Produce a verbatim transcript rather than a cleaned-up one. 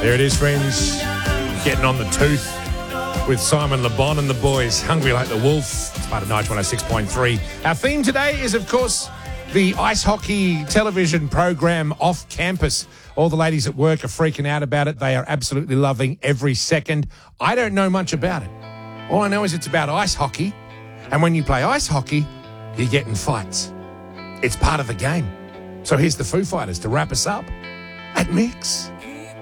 There it is, friends. Getting on the tooth with Simon Le Bon and the boys. Hungry Like the Wolf. It's part of Nige one oh six point three. Our theme today is, of course, the ice hockey television program Off Campus. All the ladies at work are freaking out about it. They are absolutely loving every second. I don't know much about it. All I know is it's about ice hockey. And when you play ice hockey, you get in fights. It's part of the game. So here's the Foo Fighters to wrap us up at Mix.